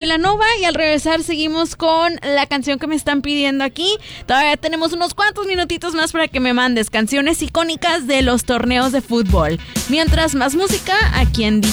Belanova y al regresar seguimos con la canción que me están pidiendo aquí. Todavía tenemos unos cuantos minutitos más para que me mandes canciones icónicas de los torneos de fútbol. Mientras más música aquí en